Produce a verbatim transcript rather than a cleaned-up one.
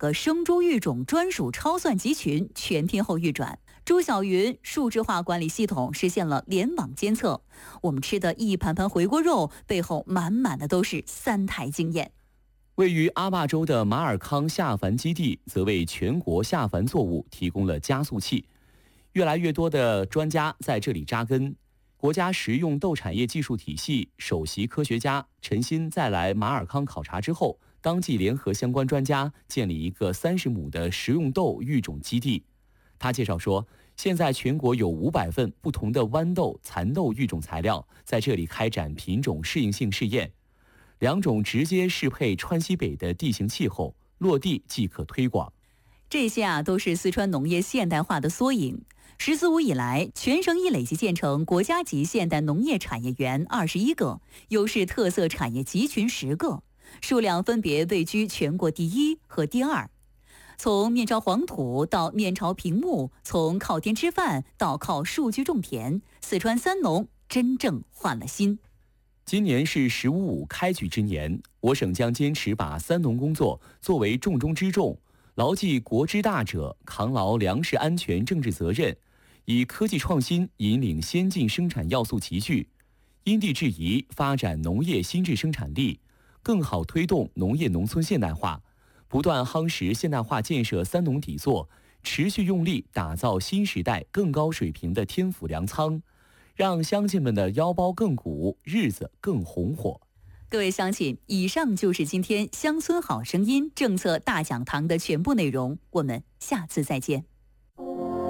个生猪育种专属超算集群全天候运转，猪小云数字化管理系统实现了联网监测。我们吃的一盘盘回锅肉背后满满的都是三台经验。 位于阿坝州的马尔康下繁基地则为全国下繁作物提供了加速器，越来越多的专家在这里扎根。国家食用豆产业技术体系首席科学家陈鑫在来马尔康考察之后，当即联合相关专家建立一个三十亩的食用豆育种基地。他介绍说，现在全国有五百份不同的豌豆、蚕豆育种材料在这里开展品种适应性试验，两种直接适配川西北的地形气候，落地即可推广。 这些啊都是四川农业现代化的缩影。十四五以来，全省已累计建成国家级现代农业产业园二十一个，优势特色产业集群十个，数量分别位居全国第一和第二。从面朝黄土到面朝平木，从靠天吃饭到靠数据种田，四川三农真正换了新。 今年是“十五五”开局之年，我省将坚持把三农工作作为重中之重，牢记国之大者，扛牢粮食安全政治责任，以科技创新引领先进生产要素齐聚，因地制宜发展农业新质生产力，更好推动农业农村现代化，不断夯实现代化建设三农底座，持续用力打造新时代更高水平的天府粮仓，让乡亲们的腰包更鼓，日子更红火。 各位乡亲，以上就是今天乡村好声音政策大讲堂的全部内容，我们下次再见。